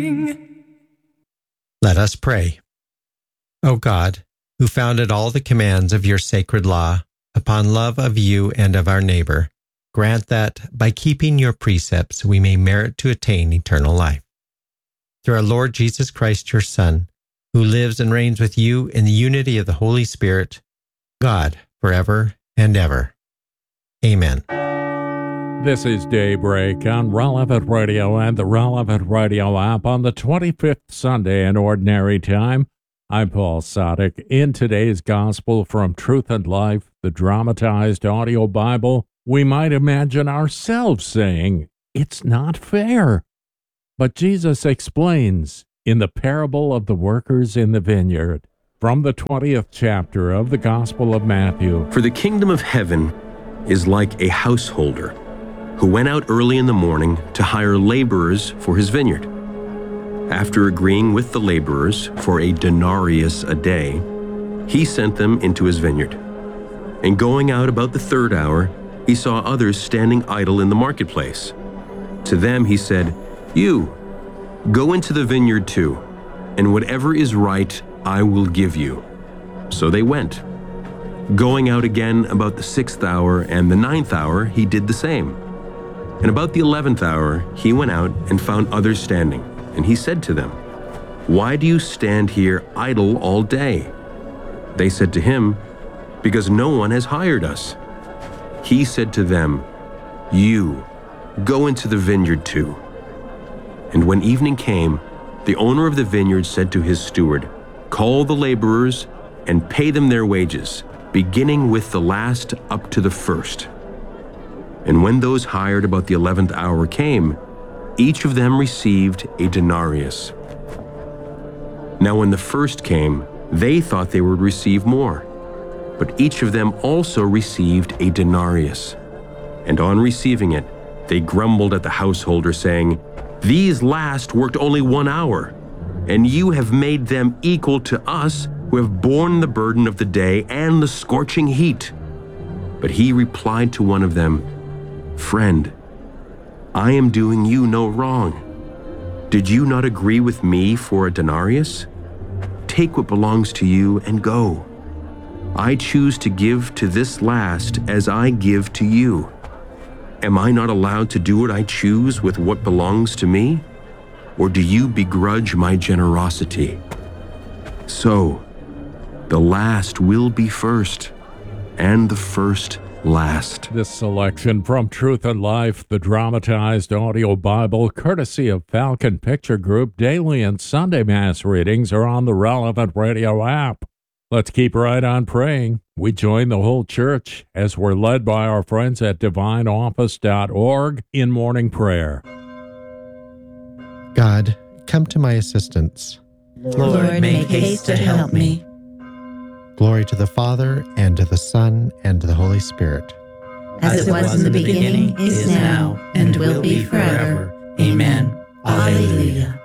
Let us pray. O God, who founded all the commands of your sacred law upon love of you and of our neighbor, grant that, by keeping your precepts, we may merit to attain eternal life. Through our Lord Jesus Christ, your Son, who lives and reigns with you in the unity of the Holy Spirit, God, forever and ever. Amen. This is Daybreak on Relevant Radio and the Relevant Radio app on the 25th Sunday in Ordinary Time. I'm Paul Sadek. In today's Gospel from Truth and Life, the dramatized audio Bible, we might imagine ourselves saying, "It's not fair." But Jesus explains in the parable of the workers in the vineyard from the 20th chapter of the Gospel of Matthew. For the kingdom of heaven is like a householder who went out early in the morning to hire laborers for his vineyard. After agreeing with the laborers for a denarius a day, he sent them into his vineyard. And going out about the third hour, he saw others standing idle in the marketplace. To them he said, "You, go into the vineyard too, and whatever is right I will give you." So they went. Going out again about the 6th hour and the 9th hour, he did the same. And about the 11th hour, he went out and found others standing. And he said to them, "Why do you stand here idle all day?" They said to him, "Because no one has hired us." He said to them, "You, go into the vineyard too." And when evening came, the owner of the vineyard said to his steward, "Call the laborers and pay them their wages, beginning with the last up to the first." And when those hired about the 11th hour came, each of them received a denarius. Now when the first came, they thought they would receive more, but each of them also received a denarius. And on receiving it, they grumbled at the householder, saying, "These last worked only 1 hour, and you have made them equal to us who have borne the burden of the day and the scorching heat." But he replied to one of them, "Friend, I am doing you no wrong. Did you not agree with me for a denarius? Take what belongs to you and go. I choose to give to this last as I give to you. Am I not allowed to do what I choose with what belongs to me? Or do you begrudge my generosity? So, the last will be first, and the first last." This selection from Truth and Life, the dramatized audio Bible, courtesy of Falcon Picture Group. Daily and Sunday Mass readings are on the Relevant Radio app. Let's keep right on praying. We join the whole church as we're led by our friends at divineoffice.org in morning prayer. God, come to my assistance. Lord, make haste to help me. Glory to the Father, and to the Son, and to the Holy Spirit. As it was in the beginning, is now, and will be forever. Amen. Alleluia.